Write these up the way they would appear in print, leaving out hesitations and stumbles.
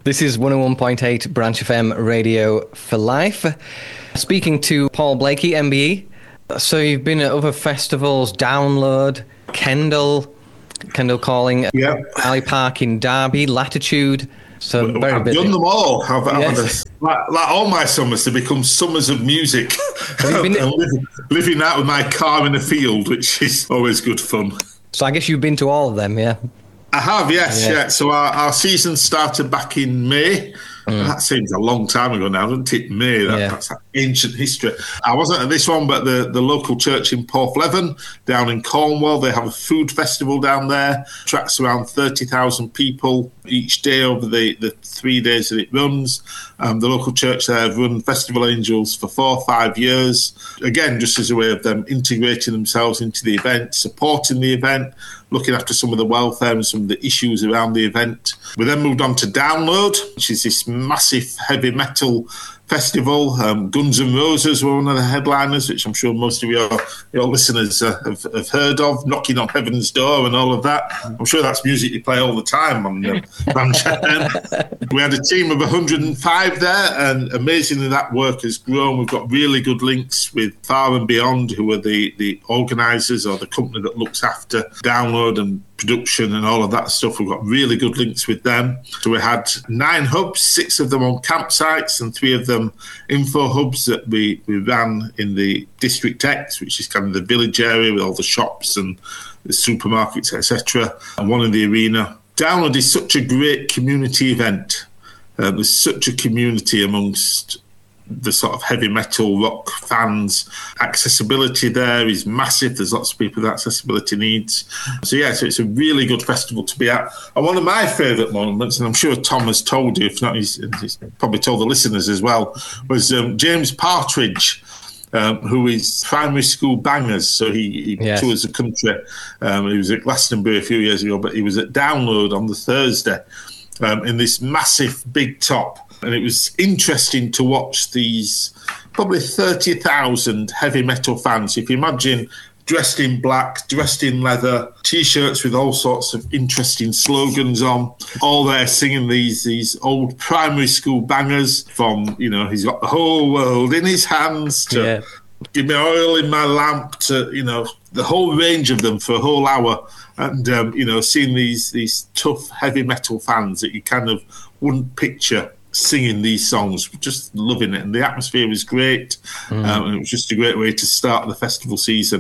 This is 101.8 Branch FM Radio for Life. Speaking to Paul Blakey, MBE. So you've been at other festivals, Download, Kendal Calling, Ali Park in Derby, Latitude. So I've very busy. done them all. Like all my summers, they become summers of music. Living out with my car in a field, which is always good fun. So I guess you've been to all of them, yeah? I have, yes, yeah. So our season started back in May. That seems a long time ago now, doesn't it? May, that's ancient history. I wasn't at this one, but the local church in Porthleven down in Cornwall, they have a food festival down there. Attracts around 30,000 people each day over the 3 days that it runs. The local church there have run Festival Angels for 4 or 5 years. Again, just as a way of them integrating themselves into the event, supporting the event, looking after some of the welfare and some of the issues around the event. We then moved on to Download, which is this massive heavy metal festival. Guns N' Roses were one of the headliners, which I'm sure most of your listeners have heard of, Knocking on Heaven's Door and all of that. I'm sure that's music you play all the time on Branch FM. We had a team of 105 there, and amazingly that work has grown. We've got really good links with Far and Beyond, who are the organisers or the company that looks after Download and production and all of that stuff. We've got really good links with them. So we had 9 hubs, 6 of them on campsites and 3 of them info hubs that we ran in the District X, which is kind of the village area with all the shops and the supermarkets, etc., and one in the arena. Download is such a great community event. There's such a community amongst the sort of heavy metal rock fans. Accessibility there is massive. There's lots of people with accessibility needs. So it's a really good festival to be at. And one of my favourite moments, and I'm sure Tom has told you, if not, he's probably told the listeners as well, was James Partridge, who is Primary School Bangers. So he tours the country. He was at Glastonbury a few years ago, but he was at Download on the Thursday in this massive big top. And it was interesting to watch these probably 30,000 heavy metal fans. If you imagine dressed in black, dressed in leather, T-shirts with all sorts of interesting slogans on, all there singing these old primary school bangers from, he's got the whole world in his hands to give me oil in my lamp to, the whole range of them for a whole hour. And, seeing these tough heavy metal fans that you kind of wouldn't picture singing these songs, just loving it, and the atmosphere was great, and it was just a great way to start the festival season.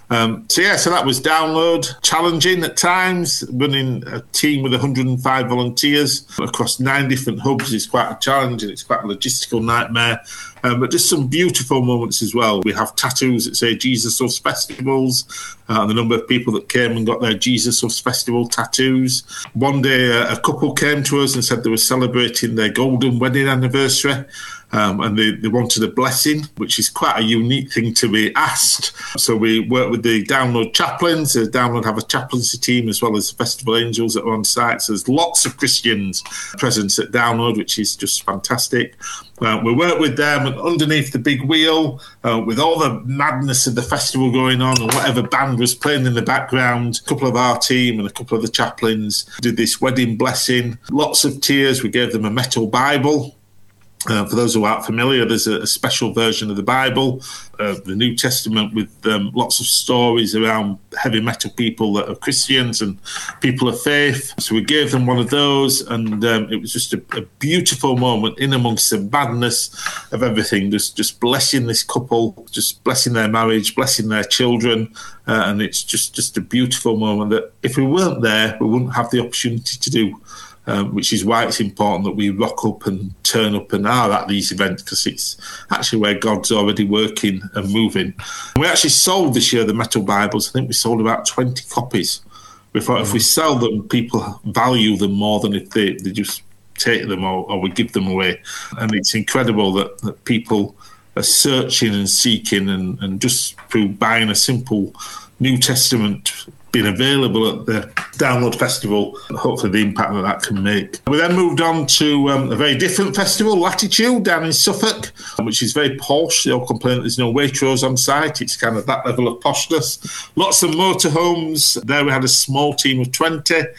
So that was Download. Challenging at times, running a team with 105 volunteers across 9 different hubs is quite a challenge, and it's quite a logistical nightmare. But just some beautiful moments as well. We have tattoos that say Jesus Loves Festivals, and the number of people that came and got their Jesus Loves Festival tattoos. One day a couple came to us and said they were celebrating their golden wedding anniversary, and they wanted a blessing, which is quite a unique thing to be asked. So we worked with the Download chaplains. Download have a chaplaincy team as well as the Festival Angels that are on site. So there's lots of Christians present at Download, which is just fantastic. We worked with them underneath the big wheel with all the madness of the festival going on, and whatever band was playing in the background. A couple of our team and a couple of the chaplains did this wedding blessing. Lots of tears. We gave them a metal Bible. For those who aren't familiar, there's a special version of the Bible, the New Testament, with lots of stories around heavy metal people that are Christians and people of faith. So we gave them one of those, and it was just a beautiful moment in amongst the madness of everything, just blessing this couple, just blessing their marriage, blessing their children, and it's just a beautiful moment that if we weren't there, we wouldn't have the opportunity to do. Which is why it's important that we rock up and turn up and are at these events, because it's actually where God's already working and moving. We actually sold this year the Metal Bibles. I think we sold about 20 copies. We thought if we sell them, people value them more than if they just take them or we give them away. And it's incredible that people are searching and seeking, and just through buying a simple New Testament being available at the Download Festival, hopefully the impact that can make. We then moved on to a very different festival, Latitude, down in Suffolk, which is very posh. They all complain that there's no Waitrose on site. It's kind of that level of poshness. Lots of motorhomes. There we had a small team of 20,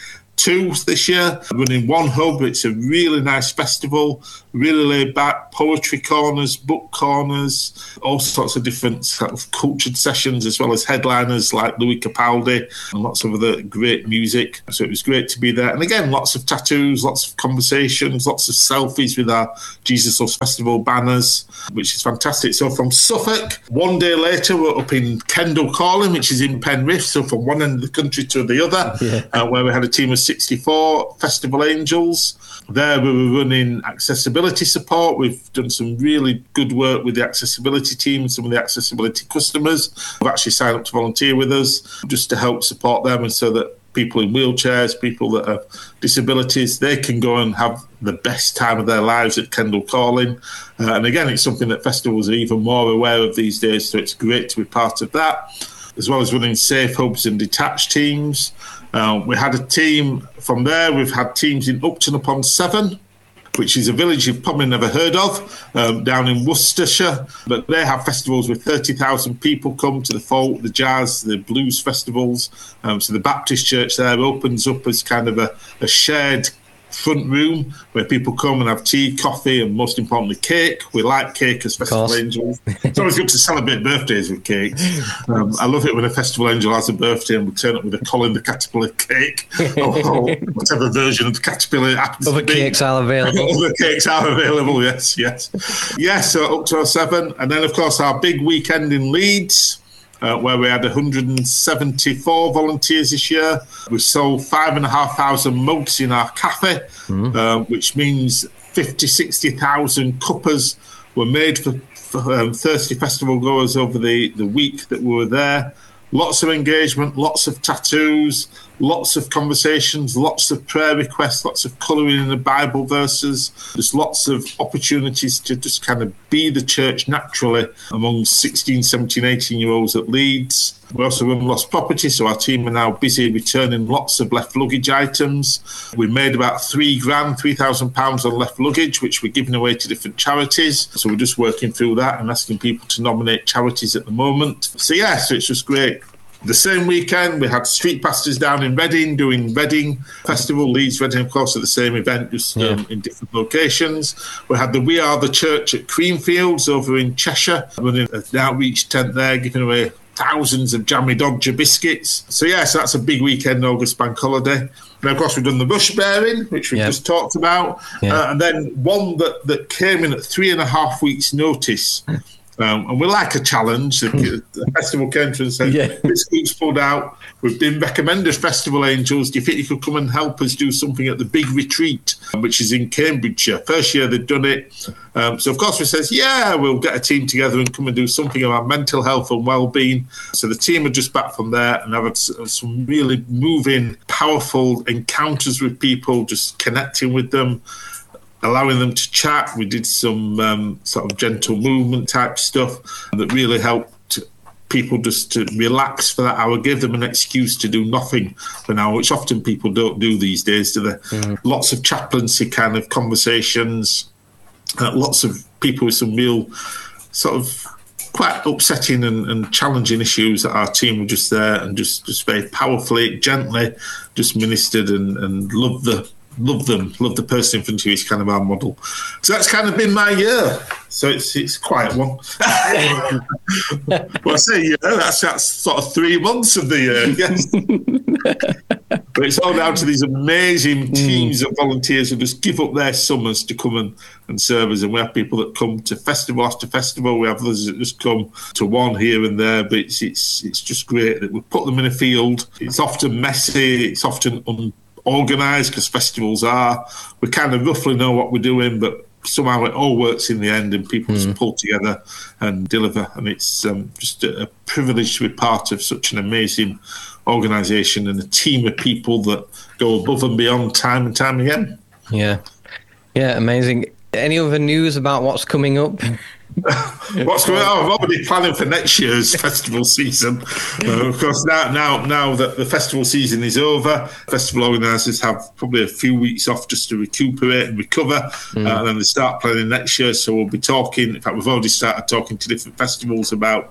two this year, running one hub. It's a really nice festival, really laid back, poetry corners, book corners, all sorts of different sort of cultured sessions, as well as headliners like Louis Capaldi and lots of other great music. So it was great to be there. And again, lots of tattoos, lots of conversations, lots of selfies with our Jesus Loves Festival banners, which is fantastic. So from Suffolk, one day later, we're up in Kendal Calling, which is in Penrith. So from one end of the country to the other, where we had a team of 64 Festival Angels. There we were running accessibility support. We've done some really good work with the accessibility team and some of the accessibility customers who've actually signed up to volunteer with us just to help support them, and so that people in wheelchairs, people that have disabilities, they can go and have the best time of their lives at Kendal Calling. And again, it's something that festivals are even more aware of these days, so it's great to be part of that, as well as running safe hubs and detached teams. We had a team from there. We've had teams in Upton upon Severn, which is a village you've probably never heard of, down in Worcestershire. But they have festivals with 30,000 people come to the folk, the jazz, the blues festivals. So the Baptist church there opens up as kind of a shared front room where people come and have tea, coffee, and most importantly, cake. We like cake as Festival Angels. It's always good to celebrate birthdays with cake. I love it when a Festival Angel has a birthday and we turn up with a Colin the Caterpillar cake, or whatever version of the Caterpillar happens to be. Other cakes are available. Other cakes are available, yes. Yes, so up to 7. And then, of course, our big weekend in Leeds, where we had 174 volunteers this year. We sold 5,500 mugs in our cafe, which means 60,000 cuppers were made for thirsty festival goers over the week that we were there. Lots of engagement, lots of tattoos, lots of conversations, lots of prayer requests, lots of colouring in the Bible verses. There's lots of opportunities to just kind of be the church naturally among 16, 17, 18-year-olds at Leeds. We also run lost property, so our team are now busy returning lots of left luggage items. We made about £3,000 on left luggage, which we're giving away to different charities. So we're just working through that and asking people to nominate charities at the moment. So it's just great. The same weekend, we had street pastors down in Reading doing Reading Festival. Leeds, Reading, of course, at the same event, just in different locations. We had the We Are the Church at Creamfields over in Cheshire, running an outreach tent there, giving away thousands of Jammy Dodger biscuits. So that's a big weekend, August Bank Holiday. And of course, we've done the Rush Bearing, which we've just talked about. And then one that came in at 3.5 weeks' notice. And we like a challenge. The festival came to us and said, this group's pulled out. We've been recommended Festival Angels. Do you think you could come and help us do something at the Big Retreat, which is in Cambridgeshire? First year they'd done it. So, of course, we says, we'll get a team together and come and do something about mental health and well-being. So the team are just back from there and have had some really moving, powerful encounters with people, just connecting with them, allowing them to chat. We did some sort of gentle movement type stuff that really helped people just to relax for that hour, give them an excuse to do nothing for an hour, which often people don't do these days, do they? Lots of chaplaincy kind of conversations, lots of people with some real sort of quite upsetting and challenging issues that our team were just there and just very powerfully, gently just ministered and loved the person in front of you is kind of our model. So that's kind of been my year. So it's a quiet one. Well, I say that's sort of 3 months of the year, yes. But it's all down to these amazing teams of volunteers who just give up their summers to come and serve us. And we have people that come to festival after festival. We have others that just come to one here and there. But it's just great that we put them in a field. It's often messy. It's often organised, because festivals are. We kind of roughly know what we're doing, but somehow it all works in the end and people just pull together and deliver. And it's just a privilege to be part of such an amazing organisation and a team of people that go above and beyond time and time again. Yeah, amazing. Any other news about what's coming up? What's going on? I'm already planning for next year's festival season. Of course, now that the festival season is over, festival organisers have probably a few weeks off just to recuperate and recover, and then they start planning next year. So we'll be talking. In fact, we've already started talking to different festivals about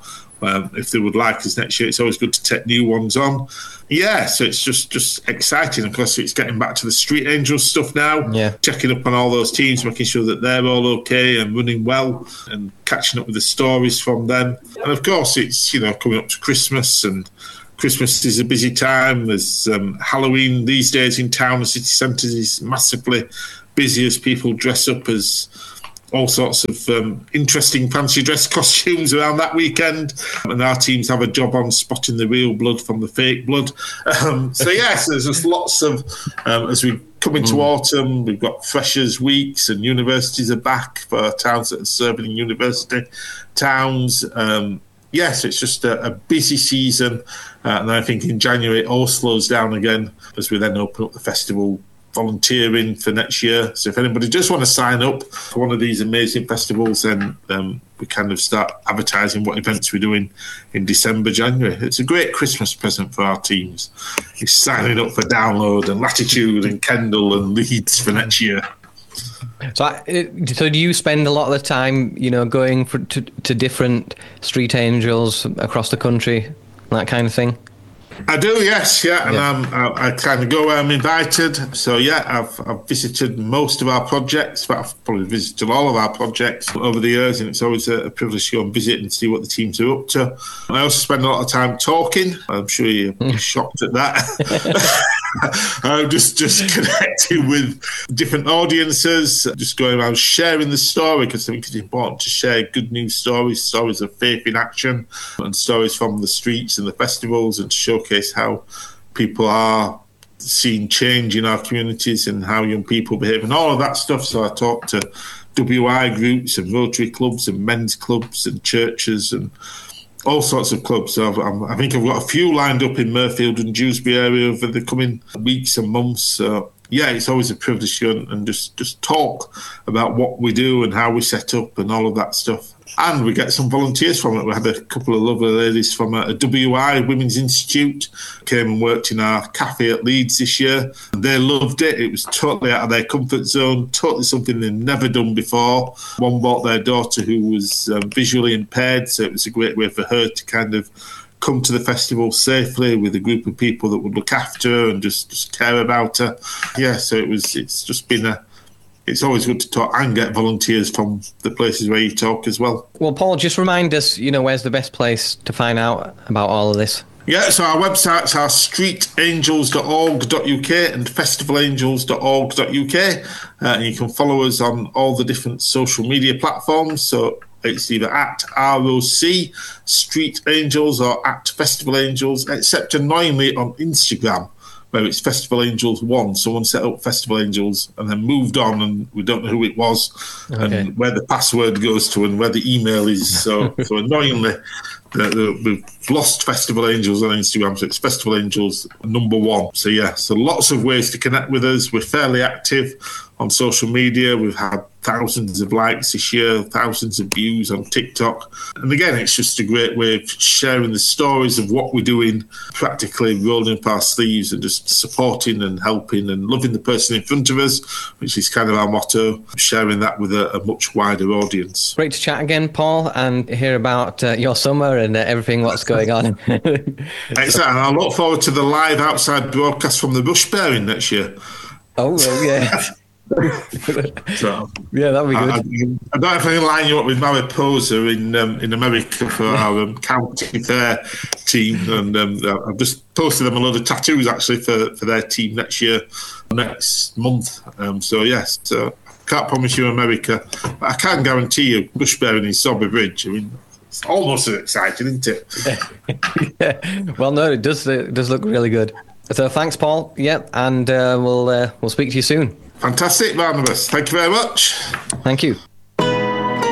if they would like us next year. It's always good to take new ones on. Yeah, so it's just exciting. Of course, it's getting back to the Street Angels stuff now. Yeah. Checking up on all those teams, making sure that they're all okay and running well, and catching up with the stories from them. And of course, it's coming up to Christmas, and Christmas is a busy time. There's Halloween these days in town. The city centres is massively busy as people dress up as all sorts of interesting fancy dress costumes around that weekend. And our teams have a job on spotting the real blood from the fake blood. So yes, there's just lots of, as we come into autumn, we've got Freshers' Weeks, and universities are back for towns that are serving in university towns. Yes, it's just a busy season. And I think in January it all slows down again as we then open up the festival volunteering for next year. So if anybody does want to sign up for one of these amazing festivals, then we kind of start advertising what events we're doing in December, January. It's a great Christmas present for our teams. It's signing up for Download and Latitude and Kendal and Leeds for next year. So do you spend a lot of the time, going to different Street Angels across the country, that kind of thing? I do, yes, yeah, and I kind of go where I'm invited. So yeah, I've visited most of our projects, but I've probably visited all of our projects over the years, and it's always a privilege to go and visit and see what the teams are up to. I also spend a lot of time talking. I'm sure you're shocked at that. I'm just connecting with different audiences, just going around sharing the story, because I think it's important to share good news stories of faith in action, and stories from the streets and the festivals, and to showcase how people are seeing change in our communities and how young people behave and all of that stuff. So I talk to WI groups and Rotary clubs and men's clubs and churches and all sorts of clubs. So I think I've got a few lined up in Mirfield and Dewsbury area over the coming weeks and months. So yeah, it's always a privilege to go and just talk about what we do and how we set up and all of that stuff. And we get some volunteers from it. We had a couple of lovely ladies from a WI Women's Institute came and worked in our cafe at Leeds this year. And they loved it. It was totally out of their comfort zone, totally something they'd never done before. One brought their daughter who was visually impaired, so it was a great way for her to kind of come to the festival safely with a group of people that would look after her and just care about her. Yeah, so it's just been it's always good to talk and get volunteers from the places where you talk as well. Well, Paul, just remind us, where's the best place to find out about all of this? Yeah, so our websites are streetangels.org.uk and festivalangels.org.uk. And you can follow us on all the different social media platforms. So it's either at ROC Street Angels or at Festival Angels, except annoyingly on Instagram, where it's Festival Angels 1. Someone set up Festival Angels and then moved on, and we don't know who it was and where the password goes to and where the email is. So annoyingly, we've lost Festival Angels on Instagram, so it's Festival Angels #1. So yeah, so lots of ways to connect with us. We're fairly active on social media. We've had thousands of likes this year, thousands of views on TikTok. And again, it's just a great way of sharing the stories of what we're doing, practically rolling up our sleeves and just supporting and helping and loving the person in front of us, which is kind of our motto, sharing that with a much wider audience. Great to chat again, Paul, and hear about your summer and everything what's going on. Excellent. And I look forward to the live outside broadcast from the Bush Bearing next year. Oh, yeah. So, yeah, that'd be good. I don't know if I can line you up with Mariposa in America for our county fair team, and I've just posted them a load of tattoos actually for their team next month. So yes, I can't promise you America, but I can guarantee you Bush Bearing in Sober Bridge. I mean, it's almost as exciting, isn't it? Yeah. Well, no, it does look really good. So thanks, Paul. Yeah, and we'll speak to you soon. Fantastic, Barnabas. Thank you very much. Thank you.